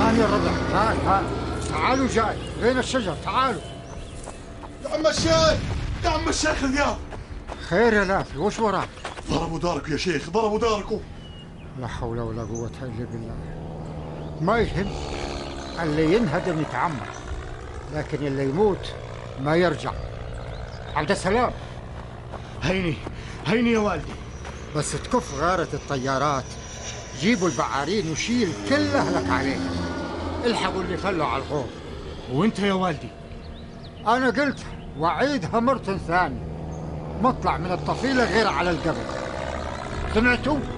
هان يا الربع، هان تعالوا جاي بين الشجر، تعالوا. يا عم الشيخ، يا عم الشيخ ذياب. خير يا لافي، وش وراك؟ ضربوا داركم يا شيخ، ضربوا داركم. لا حول ولا قوة إلا بالله. ما يهم، اللي ينهدم يتعمر، لكن اللي يموت ما يرجع. عبد السلام، هيني يا والدي. بس تكف غارة الطيارات، جيبوا البعارين وشيل كل أهلك عليه. الحقوا اللي فلوا على الغور. وانت يا والدي؟ أنا قلت وعيدها مرة ثانية، مطلع من الطفيلة غير على القبر. سمعتوا؟